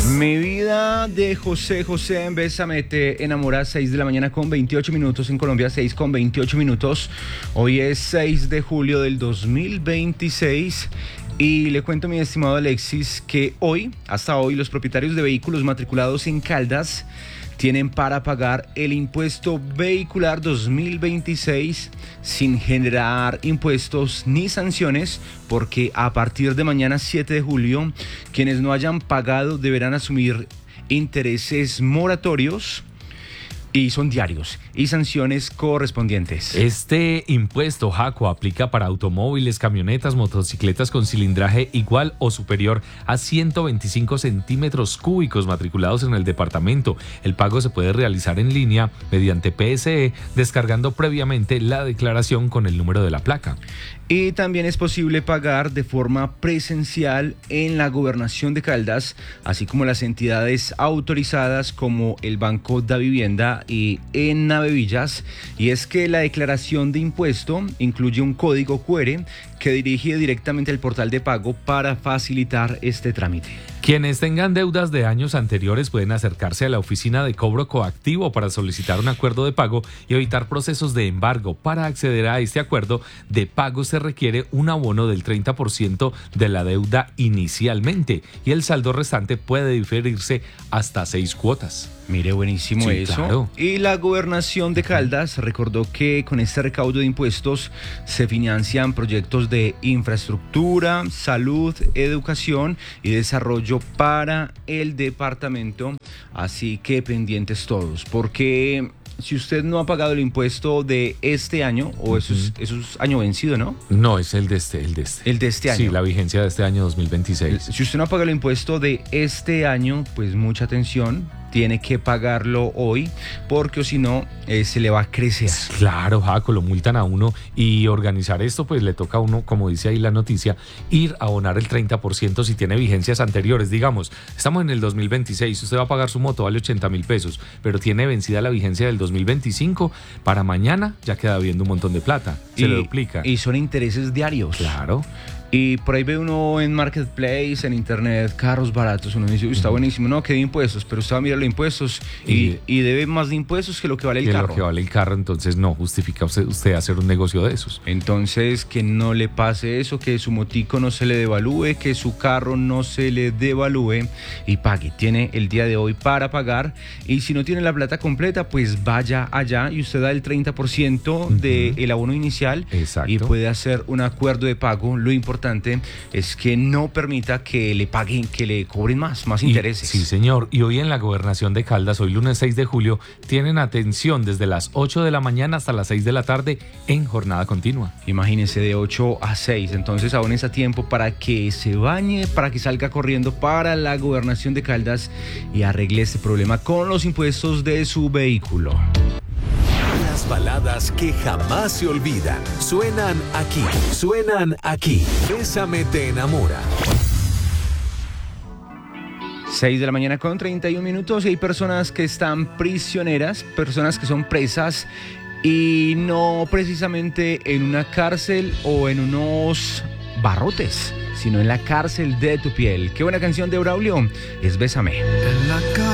Mi vida de José José en Bésame te enamora, 6 de la mañana con 28 minutos en Colombia, 6 con 28 minutos. Hoy es 6 de julio del 2026 y le cuento, mi estimado Alexis, que hasta hoy, los propietarios de vehículos matriculados en Caldas tienen para pagar el impuesto vehicular 2026 sin generar impuestos ni sanciones, porque a partir de mañana 7 de julio, quienes no hayan pagado deberán asumir intereses moratorios y son diarios y sanciones correspondientes. Este impuesto, Jaco, aplica para automóviles, camionetas, motocicletas con cilindraje igual o superior a 125 centímetros cúbicos matriculados en el departamento. El pago se puede realizar en línea mediante PSE, descargando previamente la declaración con el número de la placa. Y también es posible pagar de forma presencial en la Gobernación de Caldas, así como las entidades autorizadas como el Banco da Vivienda y en Navevillas. Y es que la declaración de impuesto incluye un código QR que dirige directamente al portal de pago para facilitar este trámite. Quienes tengan deudas de años anteriores pueden acercarse a la oficina de cobro coactivo para solicitar un acuerdo de pago y evitar procesos de embargo. Para acceder a este acuerdo de pago se requiere un abono del 30% de la deuda inicialmente y el saldo restante puede diferirse hasta 6 cuotas. Mire, buenísimo, sí, eso. Claro. Y la Gobernación de Caldas recordó que con este recaudo de impuestos se financian proyectos de infraestructura, salud, educación y desarrollo para el departamento. Así que pendientes todos, porque si usted no ha pagado el impuesto de este año, o eso es año vencido, ¿no? No, es el de este. El de este año. Sí, la vigencia de este año 2026. Si usted no ha pagado el impuesto de este año, pues mucha atención, tiene que pagarlo hoy, porque o si no, se le va a crecer. Claro, Jaco, lo multan a uno y organizar esto, pues le toca a uno, como dice ahí la noticia, ir a abonar el 30% si tiene vigencias anteriores. Digamos, estamos en el 2026, usted va a pagar su moto, vale 80,000 pesos, pero tiene vencida la vigencia del 2025, para mañana ya queda viendo un montón de plata, se le duplica. Y son intereses diarios. Claro. Y por ahí ve uno en Marketplace, en Internet, carros baratos. Uno dice, está buenísimo, no, que de impuestos, pero usted va a mirar los impuestos y debe más de impuestos que lo que vale el carro. Lo que vale el carro, entonces no justifica usted hacer un negocio de esos. Entonces, que no le pase eso, que su motico no se le devalúe, que su carro no se le devalúe y pague. Tiene el día de hoy para pagar, y si no tiene la plata completa, pues vaya allá y usted da el 30% del abono inicial. Exacto. Y puede hacer un acuerdo de pago. Lo importante es que no permita que le paguen, que le cobren más intereses. Sí, señor. Y hoy en la Gobernación de Caldas, hoy lunes 6 de julio, tienen atención desde las 8 de la mañana hasta las 6 de la tarde en jornada continua. Imagínense, de 8 a 6. Entonces aún es a tiempo para que se bañe, para que salga corriendo para la Gobernación de Caldas y arregle este problema con los impuestos de su vehículo. Las baladas que jamás se olvidan suenan aquí. Bésame te enamora. 6 de la mañana con 31 minutos y hay personas que están prisioneras, personas que son presas y no precisamente en una cárcel o en unos barrotes, sino en la cárcel de tu piel. Qué buena canción de Braulio, es Bésame.